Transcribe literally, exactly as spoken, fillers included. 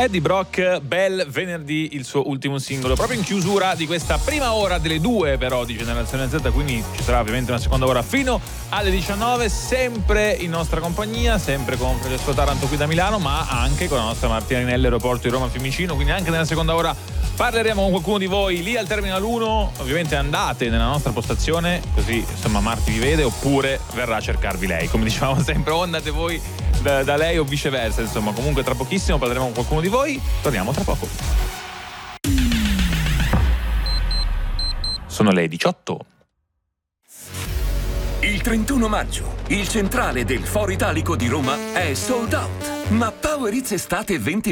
Eddie Brock, Bel venerdì, il suo ultimo singolo, proprio in chiusura di questa prima ora delle due però di Generazione Z, quindi ci sarà ovviamente una seconda ora fino alle diciannove, sempre in nostra compagnia, sempre con Francesco Taranto qui da Milano, ma anche con la nostra Martina Rinelli, aeroporto di Roma Fiumicino, quindi anche nella seconda ora parleremo con qualcuno di voi lì al Terminal uno. Ovviamente andate nella nostra postazione, così insomma Marti vi vede, oppure verrà a cercarvi lei, come dicevamo sempre, o andate voi da, da lei o viceversa. Insomma, comunque tra pochissimo parleremo con qualcuno di voi, torniamo tra poco. Sono le diciotto. Il trentuno maggio, il centrale del Foro Italico di Roma è sold out, ma Power Hits Estate venti